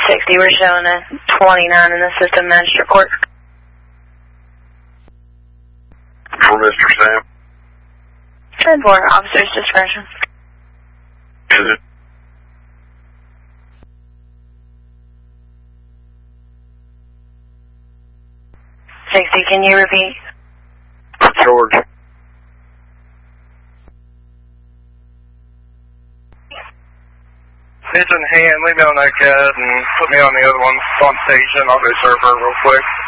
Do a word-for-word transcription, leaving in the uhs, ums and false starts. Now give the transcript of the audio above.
sixty, we're showing a twenty-nine in the system, managed to report. For Mister Sam. ten four, officer's discretion. Is it? sixty, can you repeat? George. It's in hand, leave me on that cat and put me on the other one on station. I'll go serve her real quick.